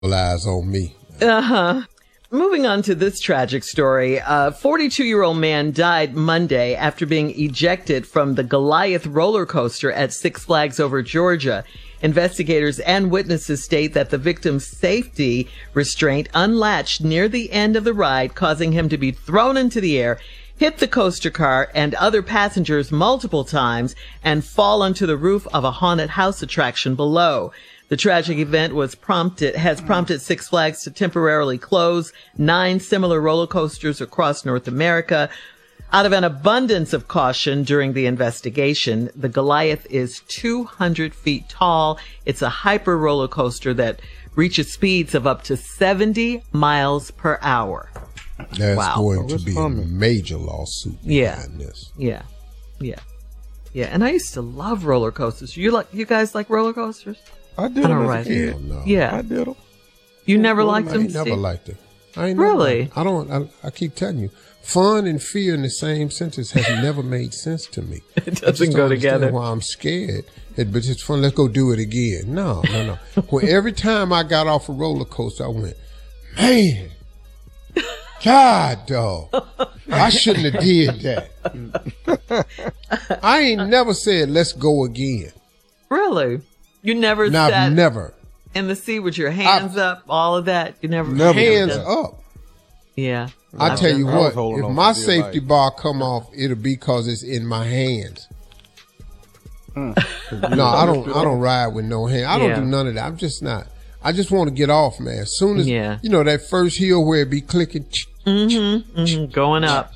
eyes on me. Uh-huh. Moving on to this tragic story. A 42-year-old man died Monday after being ejected from the Goliath roller coaster at Six Flags Over Georgia. Investigators and witnesses state that the victim's safety restraint unlatched near the end of the ride, causing him to be thrown into the air, hit the coaster car and other passengers multiple times, and fall onto the roof of a haunted house attraction below. The tragic event has prompted Six Flags to temporarily close 9 similar roller coasters across North America. Out of an abundance of caution during the investigation, the Goliath is 200 feet tall. It's a hyper roller coaster that reaches speeds of up to 70 miles per hour. There's going to be a major lawsuit behind this. Yeah. And I used to love roller coasters. You guys like roller coasters? I did them as a kid. No. Yeah. I did them. You never liked them? I ain't never liked it. I ain't Really? I keep telling you, fun and fear in the same sentence has never made sense to me. It doesn't go together. Why I'm scared. But it's fun. Let's go do it again. No. When every time I got off a roller coaster, I went, man, God, dog, I shouldn't have did that. I ain't never said, let's go again. Really? You never No, sat I've never. in the seat with your hands up, all of that? You never Hands up. Yeah. I tell you what, holding if on my for dear safety life. bar come off, it'll be because it's in my hands. No, I don't ride with no hand. I don't do none of that. I'm just not. I just want to get off, man. As soon as that first hill where it be clicking, going up.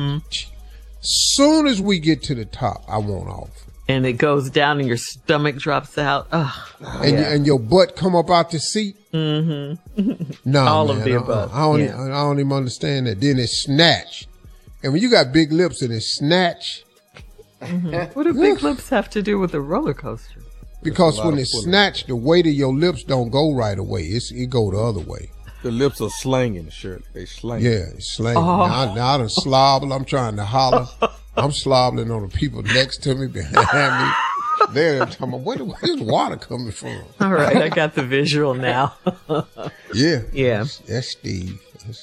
soon as we get to the top, I want off. And it goes down and your stomach drops out. And your butt come up out the seat. No, all man, of the above. I don't even understand that. Then it's snatch. And when you got big lips and it's snatch. What do big lips have to do with a roller coaster? Because when it's snatch, the weight of your lips don't go right away. It go the other way. The lips are slanging, Shirley. They slanging. Yeah, it's slanging. Now I done slobbled. I'm trying to holler. I'm slobbering on the people next to me, behind me. They're talking about, where's water coming from? All right, I got the visual now. Yeah. Yeah. That's Steve.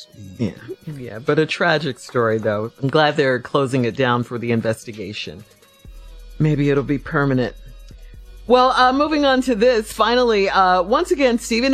Yeah, but a tragic story, though. I'm glad they're closing it down for the investigation. Maybe it'll be permanent. Well, moving on to this, finally, once again, Stephen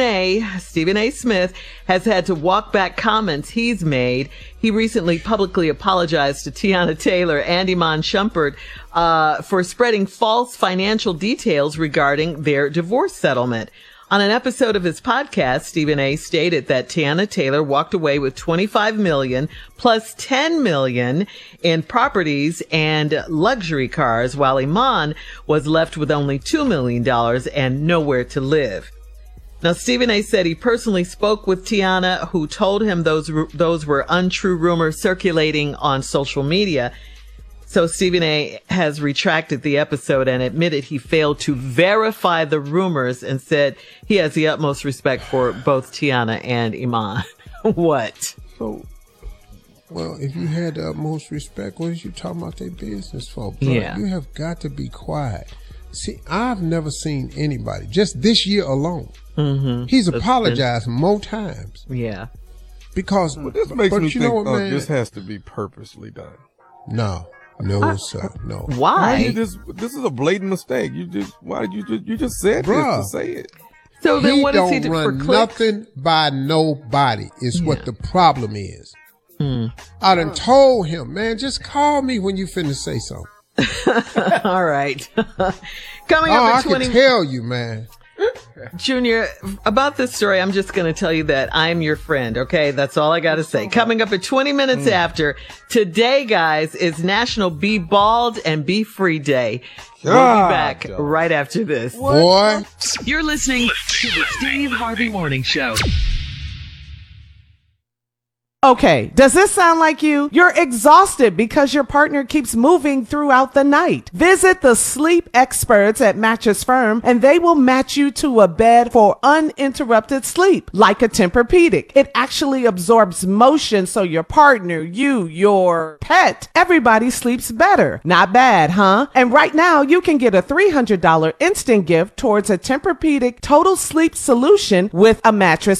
A. Smith has had to walk back comments he's made. He recently publicly apologized to Tiana Taylor and Iman Shumpert for spreading false financial details regarding their divorce settlement. On an episode of his podcast, Stephen A. stated that Tiana Taylor walked away with $25 million plus $10 million in properties and luxury cars, while Iman was left with only $2 million and nowhere to live. Now, Stephen A. said he personally spoke with Tiana, who told him those were untrue rumors circulating on social media. So Stephen A. has retracted the episode and admitted he failed to verify the rumors and said he has the utmost respect for both Tiana and Iman. What? So, well, if you had the utmost respect, what is you talking about their business for? Bro, Yeah. You have got to be quiet. See, I've never seen anybody, just this year alone, he's apologized more times. Yeah. Because, This makes me you think, know what, man? this has to be purposely done. No, sir, no. Why? This is a blatant mistake. You just said Bruh. this to say it. So then He what does he don't do for run clicks? nothing by nobody is what the problem is. Hmm. I done told him, man, just call me when you finna say something. All right. Coming Oh, up I at 20 can tell you, man. Junior, about this story, I'm just going to tell you that I'm your friend, okay? That's all I got to say. Coming up at 20 minutes after, today, guys, is National Be Bald and Be Free Day. We'll be back right after this. Boy. You're listening to the Steve Harvey Morning Show. Okay, does this sound like you? You're exhausted because your partner keeps moving throughout the night. Visit the sleep experts at Mattress Firm and they will match you to a bed for uninterrupted sleep, like a Tempur-Pedic. It actually absorbs motion so your partner, you, your pet, everybody sleeps better. Not bad, huh? And right now you can get a $300 instant gift towards a Tempur-Pedic total sleep solution with a Mattress